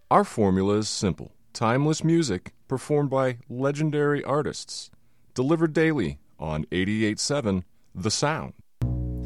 Our formula is simple: timeless music performed by legendary artists, delivered daily on 88.7 The Sound.